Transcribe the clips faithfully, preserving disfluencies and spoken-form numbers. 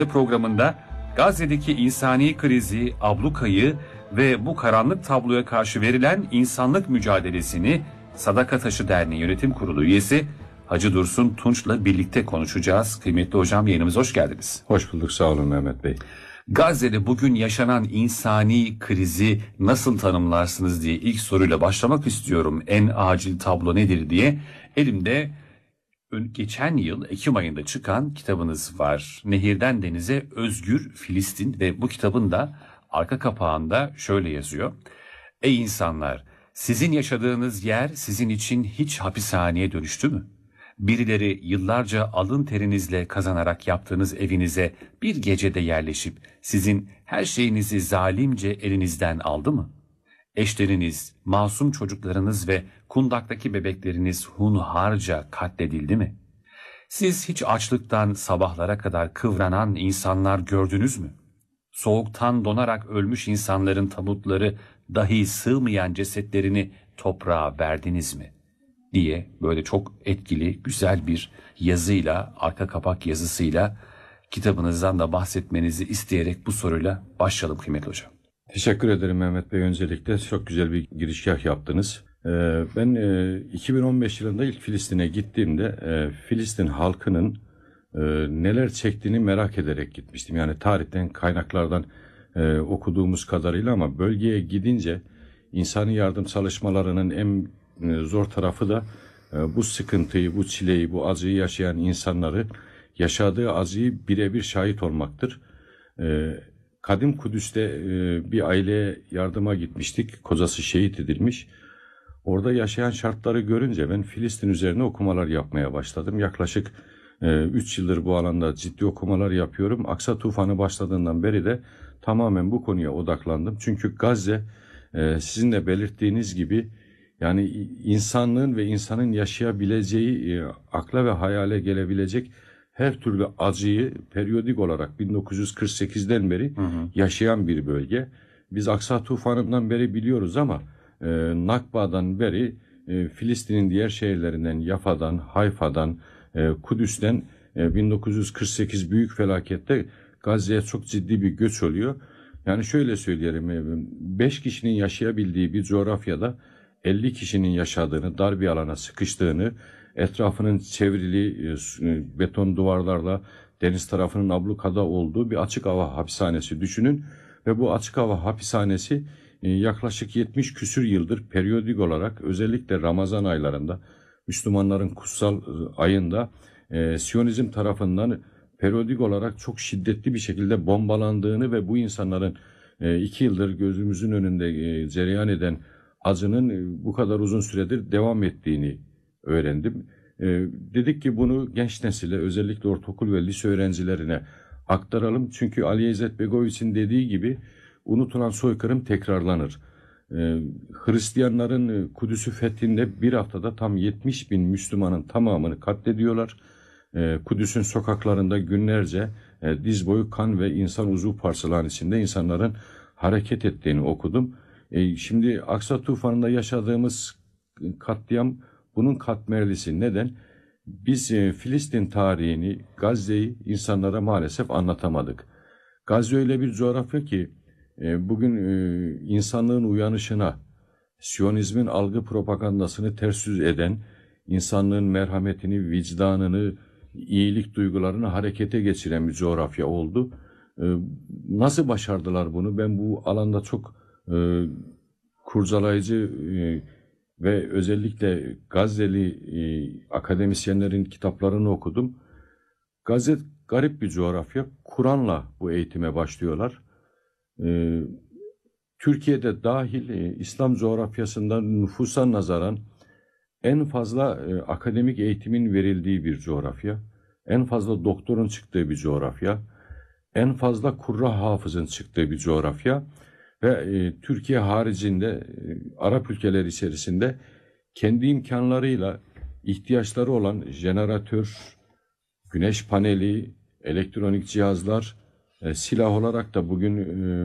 programında Gazze'deki insani krizi, ablukayı ve bu karanlık tabloya karşı verilen insanlık mücadelesini Sadaka Taşı Derneği Yönetim Kurulu üyesi Hacı Dursun Tunç'la birlikte konuşacağız. Kıymetli hocam, yayınımıza hoş geldiniz. Hoş bulduk, sağ olun Mehmet Bey. Gazze'de bugün yaşanan insani krizi nasıl tanımlarsınız diye ilk soruyla başlamak istiyorum. En acil tablo nedir diye. Elimde geçen yıl Ekim ayında çıkan kitabınız var. Nehirden Denize Özgür Filistin ve bu kitabın da arka kapağında şöyle yazıyor. Ey insanlar, sizin yaşadığınız yer sizin için hiç hapishaneye dönüştü mü? Birileri yıllarca alın terinizle kazanarak yaptığınız evinize bir gecede yerleşip sizin her şeyinizi zalimce elinizden aldı mı? Eşleriniz, masum çocuklarınız ve kundaktaki bebekleriniz hunharca katledildi mi? Siz hiç açlıktan sabahlara kadar kıvranan insanlar gördünüz mü? Soğuktan donarak ölmüş insanların tabutları dahi sığmayan cesetlerini toprağa verdiniz mi? Diye böyle çok etkili, güzel bir yazıyla, arka kapak yazısıyla kitabınızdan da bahsetmenizi isteyerek bu soruyla başlayalım kıymetli hocam. Teşekkür ederim Mehmet Bey. Öncelikle çok güzel bir girişgah yaptınız. Ee, ben e, iki bin on beş yılında ilk Filistin'e gittiğimde e, Filistin halkının e, neler çektiğini merak ederek gitmiştim. Yani tarihten, kaynaklardan e, okuduğumuz kadarıyla, ama bölgeye gidince insani yardım çalışmalarının en e, zor tarafı da e, bu sıkıntıyı, bu çileyi, bu acıyı yaşayan insanları, yaşadığı acıyı birebir şahit olmaktır. E, Kadim Kudüs'te e, bir aileye yardıma gitmiştik. Kocası şehit edilmiş. Orada yaşayan şartları görünce ben Filistin üzerine okumalar yapmaya başladım. Yaklaşık üç e, yıldır bu alanda ciddi okumalar yapıyorum. Aksa tufanı başladığından beri de tamamen bu konuya odaklandım. Çünkü Gazze e, sizin de belirttiğiniz gibi, yani insanlığın ve insanın yaşayabileceği, e, akla ve hayale gelebilecek her türlü acıyı periyodik olarak bin dokuz yüz kırk sekizden beri hı hı. yaşayan bir bölge. Biz Aksa tufanından beri biliyoruz, ama e, Nakba'dan beri e, Filistin'in diğer şehirlerinden, Yafa'dan, Hayfa'dan, e, Kudüs'ten e, bin dokuz yüz kırk sekiz büyük felakette Gazze'ye çok ciddi bir göç oluyor. Yani şöyle söyleyelim, beş kişinin yaşayabildiği bir coğrafyada elli kişinin yaşadığını, dar bir alana sıkıştığını, etrafının çevrili beton duvarlarla deniz tarafının ablukada olduğu bir açık hava hapishanesi düşünün. Ve bu açık hava hapishanesi yaklaşık yetmiş küsür yıldır periyodik olarak, özellikle Ramazan aylarında, Müslümanların kutsal ayında e, Siyonizm tarafından periyodik olarak çok şiddetli bir şekilde bombalandığını ve bu insanların e, iki yıldır gözümüzün önünde e, cereyan eden acının e, bu kadar uzun süredir devam ettiğini öğrendim. Ee, dedik ki bunu genç nesile, özellikle ortaokul ve lise öğrencilerine aktaralım. Çünkü Ali İzzet Begoviç'in dediği gibi unutulan soykırım tekrarlanır. Ee, Hristiyanların Kudüs'ü fethinde bir haftada tam yetmiş bin Müslümanın tamamını katlediyorlar. Ee, Kudüs'ün sokaklarında günlerce e, diz boyu kan ve insan uzuv parçaların içinde insanların hareket ettiğini okudum. Ee, şimdi Aksa tufanında yaşadığımız katliam bunun katmerlisi. Neden? Biz e, Filistin tarihini, Gazze'yi insanlara maalesef anlatamadık. Gazze öyle bir coğrafya ki e, bugün e, insanlığın uyanışına, Siyonizmin algı propagandasını ters yüz eden, insanlığın merhametini, vicdanını, iyilik duygularını harekete geçiren bir coğrafya oldu. E, nasıl başardılar bunu? Ben bu alanda çok e, kurcalayıcı e, ve özellikle Gazze'li e, akademisyenlerin kitaplarını okudum. Gazze garip bir coğrafya. Kur'an'la bu eğitime başlıyorlar. E, Türkiye'de dahil e, İslam coğrafyasında nüfusa nazaran en fazla e, akademik eğitimin verildiği bir coğrafya. En fazla doktorun çıktığı bir coğrafya. En fazla kurra hafızın çıktığı bir coğrafya. Ve e, Türkiye haricinde, e, Arap ülkeleri içerisinde kendi imkanlarıyla ihtiyaçları olan jeneratör, güneş paneli, elektronik cihazlar, e, silah olarak da bugün e,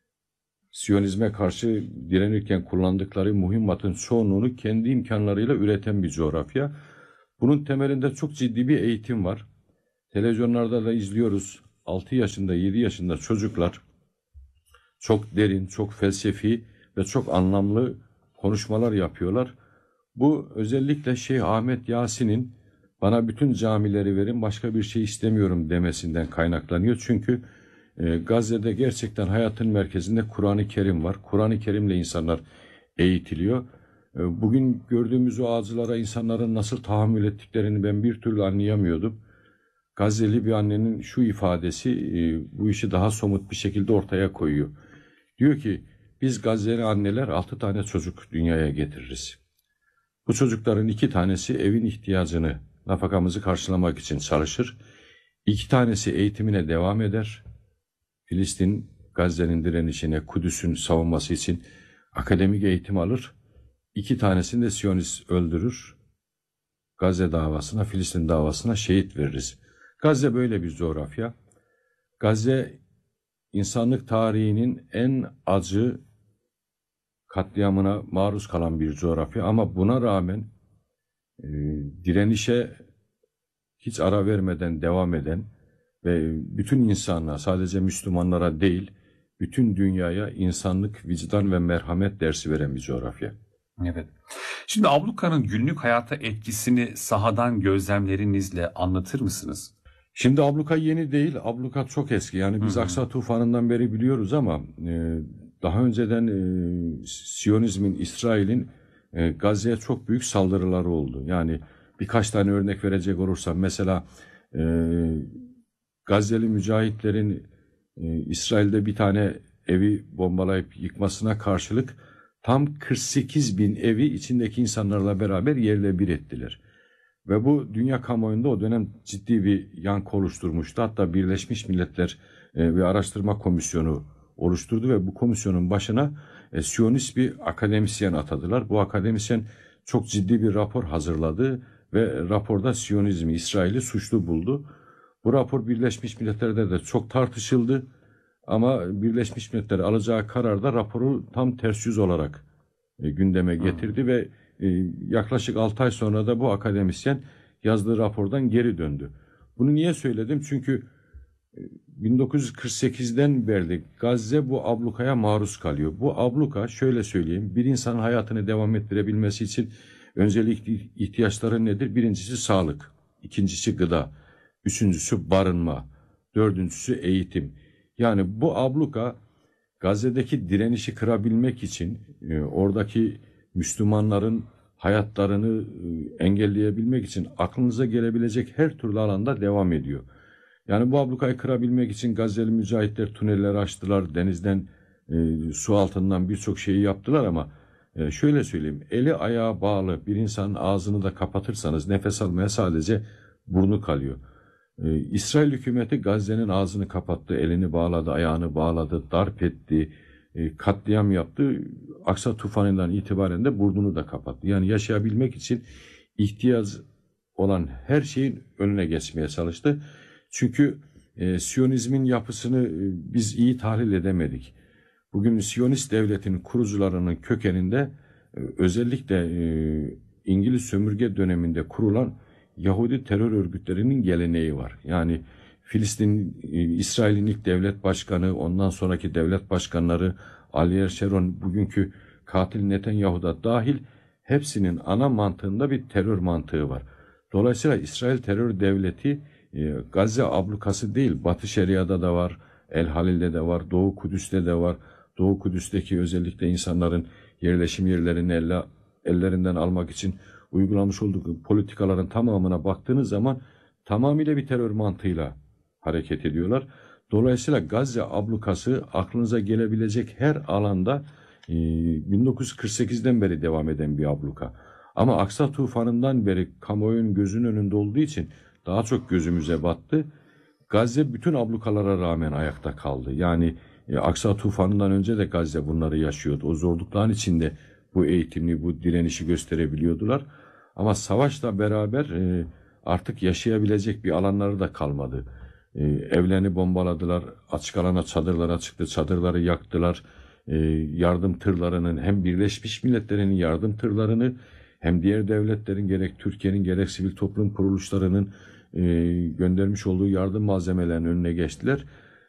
Siyonizme karşı direnirken kullandıkları mühimmatın çoğunluğunu kendi imkanlarıyla üreten bir coğrafya. Bunun temelinde çok ciddi bir eğitim var. Televizyonlarda da izliyoruz. altı yaşında, yedi yaşında çocuklar çok derin, çok felsefi ve çok anlamlı konuşmalar yapıyorlar. Bu özellikle Şeyh Ahmet Yasin'in bana bütün camileri verin, başka bir şey istemiyorum demesinden kaynaklanıyor. Çünkü e, Gazze'de gerçekten hayatın merkezinde Kur'an-ı Kerim var. Kur'an-ı Kerim'le insanlar eğitiliyor. E, bugün gördüğümüz o acılara insanların nasıl tahammül ettiklerini ben bir türlü anlayamıyordum. Gazze'li bir annenin şu ifadesi e, bu işi daha somut bir şekilde ortaya koyuyor. Diyor ki biz Gazze'li anneler altı tane çocuk dünyaya getiririz. Bu çocukların iki tanesi evin ihtiyacını, nafakamızı karşılamak için çalışır. İki tanesi eğitimine devam eder. Filistin, Gazze'nin direnişine, Kudüs'ün savunması için akademik eğitim alır. İki tanesini de Siyonist öldürür. Gazze davasına, Filistin davasına şehit veririz. Gazze böyle bir coğrafya. Gazze insanlık tarihinin en acı katliamına maruz kalan bir coğrafya ama buna rağmen e, direnişe hiç ara vermeden devam eden ve bütün insanlığa, sadece Müslümanlara değil, bütün dünyaya insanlık, vicdan ve merhamet dersi veren bir coğrafya. Evet. Şimdi abluka'nın günlük hayata etkisini sahadan gözlemlerinizle anlatır mısınız? Şimdi abluka yeni değil, abluka çok eski. Yani biz Hı hı. Aksa Tufanı'ndan beri biliyoruz ama e, daha önceden e, Siyonizmin, İsrail'in e, Gazze'ye çok büyük saldırıları oldu. Yani birkaç tane örnek verecek olursam mesela e, Gazze'li mücahitlerin e, İsrail'de bir tane evi bombalayıp yıkmasına karşılık tam kırk sekiz bin evi içindeki insanlarla beraber yerle bir ettiler. Ve bu dünya kamuoyunda o dönem ciddi bir yankı oluşturmuştu. Hatta Birleşmiş Milletler e, bir araştırma komisyonu oluşturdu ve bu komisyonun başına e, Siyonist bir akademisyen atadılar. Bu akademisyen çok ciddi bir rapor hazırladı ve raporda Siyonizmi, İsrail'i suçlu buldu. Bu rapor Birleşmiş Milletler'de de çok tartışıldı ama Birleşmiş Milletler alacağı kararda raporu tam ters yüz olarak e, gündeme getirdi hmm. ve e, yaklaşık altı ay sonra da bu akademisyen yazdığı rapordan geri döndü. Bunu niye söyledim? Çünkü e, bin dokuz yüz kırk sekizden beri Gazze bu ablukaya maruz kalıyor. Bu abluka şöyle söyleyeyim, bir insanın hayatını devam ettirebilmesi için öncelikli ihtiyaçları nedir? Birincisi sağlık, ikincisi gıda, üçüncüsü barınma, dördüncüsü eğitim. Yani bu abluka Gazze'deki direnişi kırabilmek için e, oradaki Müslümanların hayatlarını e, engelleyebilmek için aklınıza gelebilecek her türlü alanda devam ediyor. Yani bu ablukayı kırabilmek için Gazze'li mücahitler tüneller açtılar, denizden, e, su altından birçok şeyi yaptılar ama e, şöyle söyleyeyim, eli ayağı bağlı bir insanın ağzını da kapatırsanız nefes almaya sadece burnu kalıyor. Ee, İsrail hükümeti Gazze'nin ağzını kapattı, elini bağladı, ayağını bağladı, darp etti, e, katliam yaptı. Aksa tufanından itibaren de burnunu da kapattı. Yani yaşayabilmek için ihtiyaç olan her şeyin önüne geçmeye çalıştı. Çünkü e, Siyonizmin yapısını e, biz iyi tahlil edemedik. Bugün Siyonist devletin kurucularının kökeninde e, özellikle e, İngiliz sömürge döneminde kurulan Yahudi terör örgütlerinin geleneği var. Yani Filistin, İsrail'in ilk devlet başkanı, ondan sonraki devlet başkanları, Ariel Sharon, bugünkü katil Netanyahu'da dahil hepsinin ana mantığında bir terör mantığı var. Dolayısıyla İsrail terör devleti Gazze ablukası değil, Batı Şeria'da da var, El Halil'de de var, Doğu Kudüs'te de var. Doğu Kudüs'teki özellikle insanların yerleşim yerlerini elle, ellerinden almak için uygulamış olduğu politikaların tamamına baktığınız zaman tamamıyla bir terör mantığıyla hareket ediyorlar. Dolayısıyla Gazze ablukası aklınıza gelebilecek her alanda e, bin dokuz yüz kırk sekizden beri devam eden bir abluka. Ama Aksa tufanından beri kamuoyunun gözünün önünde olduğu için daha çok gözümüze battı. Gazze bütün ablukalara rağmen ayakta kaldı. Yani e, Aksa tufanından önce de Gazze bunları yaşıyordu. O zorlukların içinde bu eğitimli, bu direnişi gösterebiliyordular. Ama savaşla beraber e, artık yaşayabilecek bir alanları da kalmadı. E, evlerini bombaladılar, açık alana çadırlara çıktı, çadırları yaktılar. E, yardım tırlarının, hem Birleşmiş Milletler'in yardım tırlarını hem diğer devletlerin, gerek Türkiye'nin gerek sivil toplum kuruluşlarının e, göndermiş olduğu yardım malzemelerinin önüne geçtiler.